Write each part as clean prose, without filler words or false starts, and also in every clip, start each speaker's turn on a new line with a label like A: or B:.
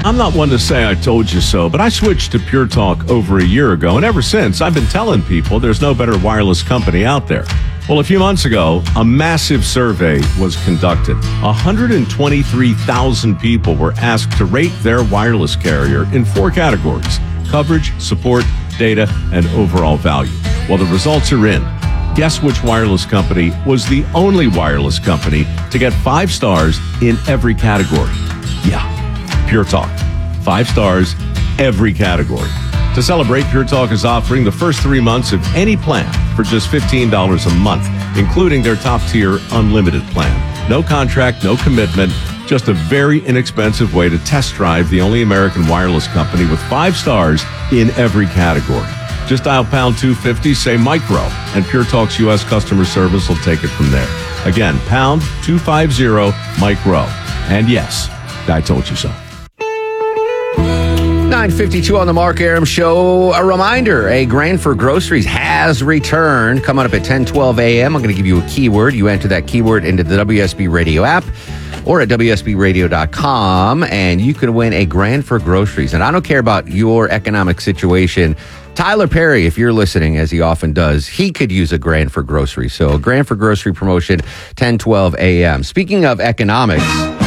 A: I'm not one to say I told you so, but I switched to Pure Talk over a year ago, and ever since, I've been telling people there's no better wireless company out there. Well, a few months ago, a massive survey was conducted. 123,000 people were asked to rate their wireless carrier in 4 categories: coverage, support, data, and overall value. Well, the results are in. Guess which wireless company was the only wireless company to get 5 stars in every category? Yeah, Pure Talk. 5 stars, every category. To celebrate, Pure Talk is offering the first 3 months of any plan for just $15 a month, including their top-tier unlimited plan. No contract, no commitment, just a very inexpensive way to test drive the only American wireless company with 5 stars in every category. Just dial pound 250, say micro, and Pure Talk's U.S. customer service will take it from there. Again, pound 250 micro. And yes, I told you so.
B: 9:52 on the Mark Arum Show. A reminder, a Grand for Groceries has returned. Coming up at 10:12 a.m. I'm going to give you a keyword. You enter that keyword into the WSB Radio app or at WSBradio.com, and you can win a Grand for Groceries. And I don't care about your economic situation. Tyler Perry, if you're listening, as he often does, he could use a Grand for Groceries. So a Grand for Grocery promotion, 10:12 a.m. Speaking of economics,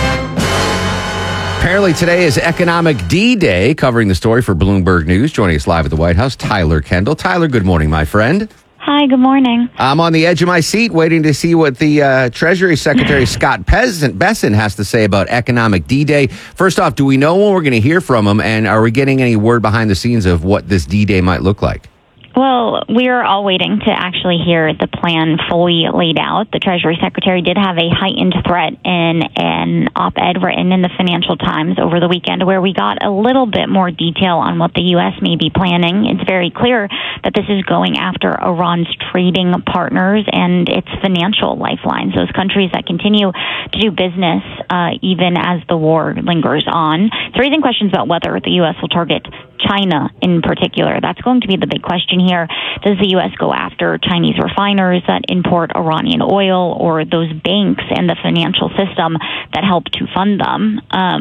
B: apparently today is Economic D-Day. Covering the story for Bloomberg News. Joining us live at the White House, Tyler Kendall. Tyler, good morning, my friend.
C: Hi, good morning.
B: I'm on the edge of my seat waiting to see what the Treasury Secretary Scott Bessent has to say about Economic D-Day. First off, do we know when we're going to hear from him, and are we getting any word behind the scenes of what this D-Day might look like?
C: Well, we're all waiting to actually hear the plan fully laid out. The Treasury Secretary did have a heightened threat in an op-ed written in the Financial Times over the weekend where we got a little bit more detail on what the U.S. may be planning. It's very clear that this is going after Iran's trading partners and its financial lifelines, those countries that continue to do business even as the war lingers on. It's raising questions about whether the U.S. will target China in particular. That's going to be the big question here. Does the U.S. go after Chinese refiners that import Iranian oil or those banks and the financial system that help to fund them?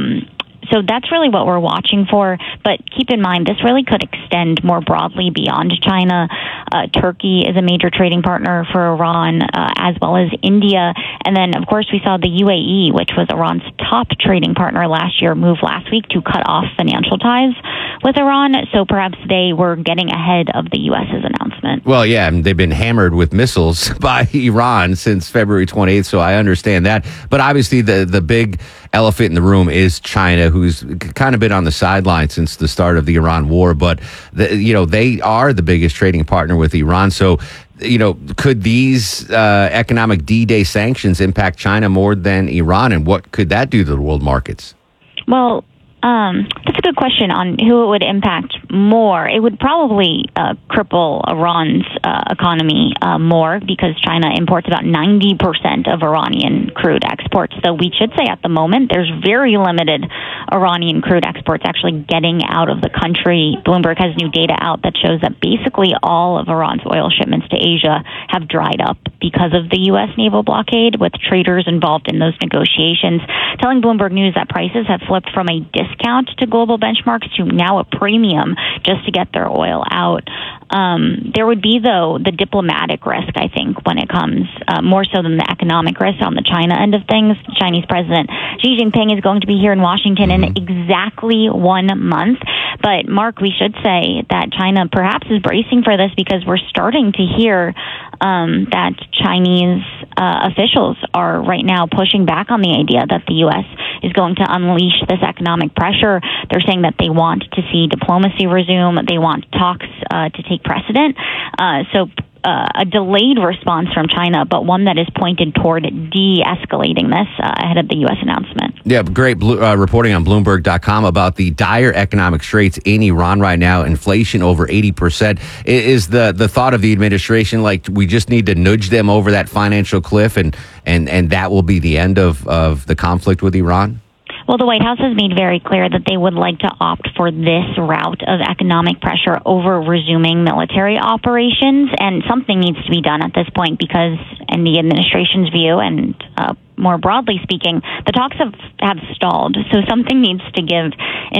C: So that's really what we're watching for. But keep in mind, this really could extend more broadly beyond China. Turkey is a major trading partner for Iran, as well as India. And then, of course, we saw the UAE, which was Iran's top trading partner last year, move last week to cut off financial ties with Iran. So perhaps they were getting ahead of the U.S.'s announcement.
B: Well, yeah, they've been hammered with missiles by Iran since February 28th, so I understand that. But obviously the big elephant in the room is China, who's kind of been on the sideline since the start of the Iran war. But, they are the biggest trading partner with Iran. So, could these economic D-Day sanctions impact China more than Iran? And what could that do to the world markets?
C: Well, that's a good question on who it would impact more. It would probably cripple Iran's economy more because China imports about 90% of Iranian crude exports. So we should say at the moment there's very limited Iranian crude exports actually getting out of the country. Bloomberg has new data out that shows that basically all of Iran's oil shipments to Asia have dried up because of the U.S. naval blockade, with traders involved in those negotiations telling Bloomberg News that prices have flipped from a discount to global benchmarks to now a premium just to get their oil out. There would be, though, the diplomatic risk, I think, when it comes more so than the economic risk on the China end of things. Chinese President Xi Jinping is going to be here in Washington in exactly 1 month. But, Mark, we should say that China perhaps is bracing for this because we're starting to hear that Chinese officials are right now pushing back on the idea that the U.S. is going to unleash this economic pressure. They're saying that they want to see diplomacy resume. They want talks to take precedent. So a delayed response from China, but one that is pointed toward de-escalating this ahead of the U.S. announcement.
B: Yeah, great reporting on Bloomberg.com about the dire economic straits in Iran right now. Inflation over 80%. Is the thought of the administration like we just need to nudge them over that financial cliff and that will be the end of the conflict with Iran?
C: Well, the White House has made very clear that they would like to opt for this route of economic pressure over resuming military operations, and something needs to be done at this point because, in the administration's view, and more broadly speaking, the talks have stalled. So something needs to give